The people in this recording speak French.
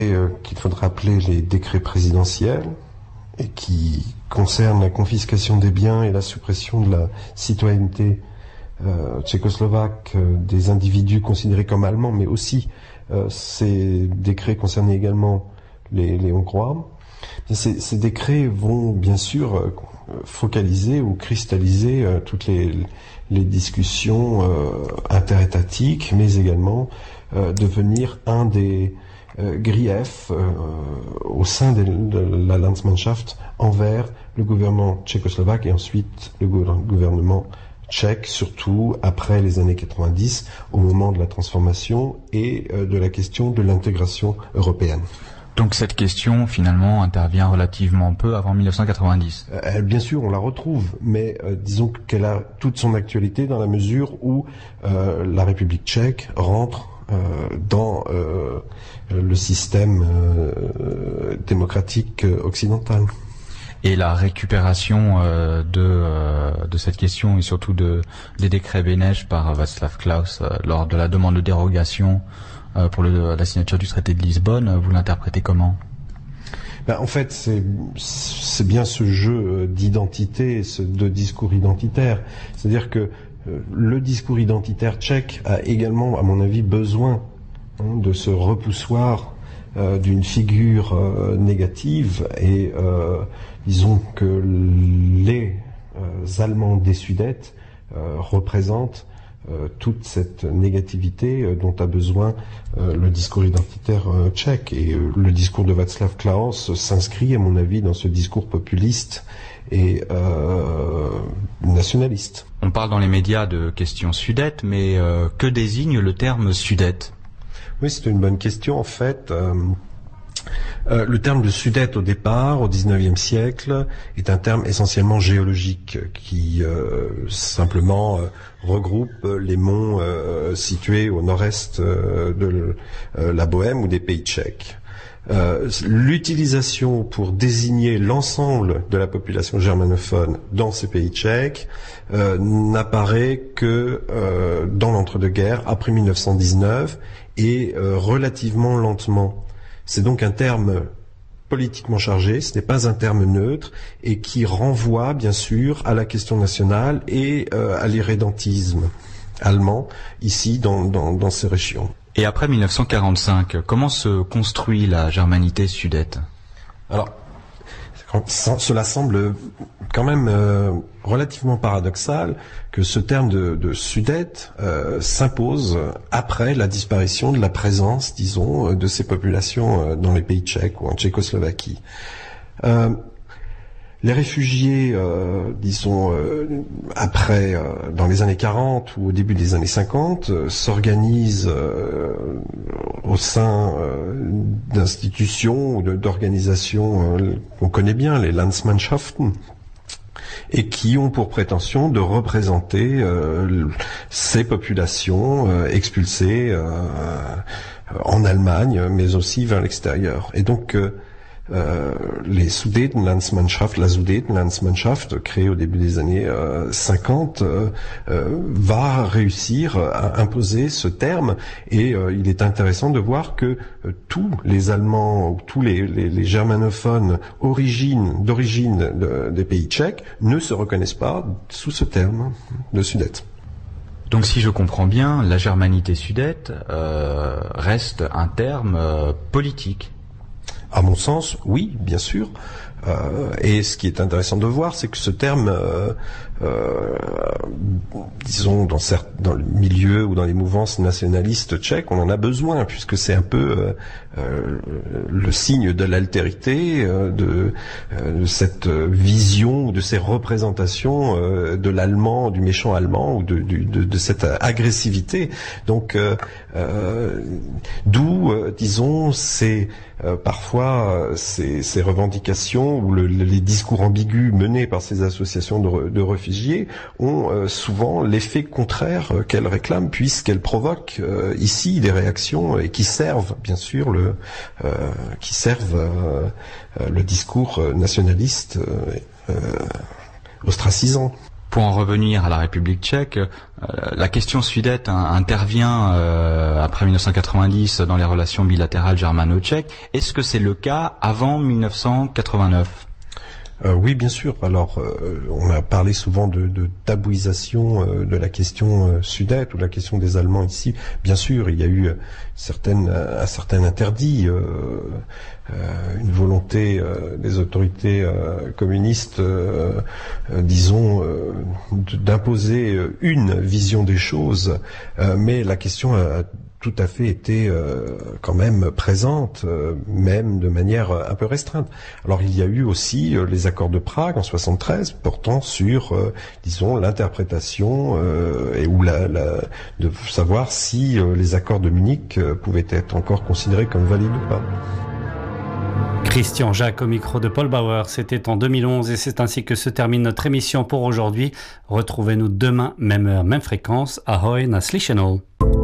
qu'il faudra appeler les décrets présidentiels et qui concernent la confiscation des biens et la suppression de la citoyenneté tchécoslovaque des individus considérés comme allemands, mais aussi ces décrets concernaient également les Hongrois. Ces décrets vont bien sûr focaliser ou cristalliser toutes les discussions interétatiques, mais également devenir un des griefs au sein de la Landsmannschaft envers le gouvernement tchécoslovaque et ensuite le gouvernement tchèque, surtout après les années 90, au moment de la transformation et de la question de l'intégration européenne. Donc cette question, finalement, intervient relativement peu avant 1990. Bien sûr, on la retrouve, mais disons qu'elle a toute son actualité dans la mesure où la République tchèque rentre dans le système démocratique occidental. Et la récupération de cette question et surtout des décrets Beneš par Václav Klaus lors de la demande de dérogation pour la signature du traité de Lisbonne, vous l'interprétez comment ? En fait, c'est bien ce jeu d'identité, de discours identitaire. C'est-à-dire que le discours identitaire tchèque a également, à mon avis, besoin de ce repoussoir d'une figure négative et disons que les Allemands des Sudètes représentent toute cette négativité dont a besoin le discours identitaire tchèque. Et le discours de Václav Klaus s'inscrit, à mon avis, dans ce discours populiste et nationaliste. On parle dans les médias de questions sudètes, mais que désigne le terme sudète ? Oui, c'est une bonne question. En fait, le terme de Sudète au départ, au XIXe siècle, est un terme essentiellement géologique qui simplement regroupe les monts situés au nord-est de la Bohème ou des pays tchèques. L'utilisation pour désigner l'ensemble de la population germanophone dans ces pays tchèques n'apparaît que dans l'entre-deux-guerres, après 1919, et relativement lentement. C'est donc un terme politiquement chargé, ce n'est pas un terme neutre, et qui renvoie bien sûr à la question nationale et à l'irrédentisme allemand, ici dans ces régions. Et après 1945, comment se construit la germanité sudète ? Alors, cela semble quand même relativement paradoxal que ce terme de Sudète s'impose après la disparition de la présence, disons, de ces populations dans les pays tchèques ou en Tchécoslovaquie. Les réfugiés, disons, après, dans les années 40 ou au début des années 50, s'organisent au sein d'institutions ou d'organisations qu'on connaît bien, les Landsmannschaften, et qui ont pour prétention de représenter ces populations expulsées en Allemagne, mais aussi vers l'extérieur. Et donc, les Sudetenlandsmannschaft, la Sudetenlandsmannschaft, créée au début des années 50, va réussir à imposer ce terme, et il est intéressant de voir que tous les Allemands, tous les germanophones d'origine des pays tchèques ne se reconnaissent pas sous ce terme de Sudète. Donc si je comprends bien, la germanité sudète reste un terme politique. À mon sens, oui, bien sûr. Et ce qui est intéressant de voir, c'est que ce terme, disons, dans le milieu ou dans les mouvances nationalistes tchèques, on en a besoin, puisque c'est un peu le signe de l'altérité, de cette vision ou de ces représentations de l'allemand, du méchant allemand, ou de cette agressivité. Donc, d'où, disons, parfois ces revendications ou les discours ambigus menés par ces associations de réfugiés ont souvent l'effet contraire qu'elles réclament, puisqu'elles provoquent ici des réactions et qui servent bien sûr le discours nationaliste ostracisant. Pour en revenir à la République tchèque, la question sudète intervient après 1990 dans les relations bilatérales germano-tchèques. Est-ce que c'est le cas avant 1989 ? Oui, bien sûr. Alors, on a parlé souvent de tabouisation de la question sudète ou de la question des Allemands ici. Bien sûr, il y a eu un certain interdit, une volonté des autorités communistes, disons, d'imposer une vision des choses. Mais la question a tout à fait été quand même présente, même de manière un peu restreinte. Alors il y a eu aussi les accords de Prague en 73 portant sur, disons, l'interprétation et ou de savoir si les accords de Munich pouvaient être encore considérés comme valides ou pas. Christian Jacques au micro de Paul Bauer, c'était en 2011 et c'est ainsi que se termine notre émission pour aujourd'hui. Retrouvez-nous demain, même heure, même fréquence. Ahoy, na slyšenou.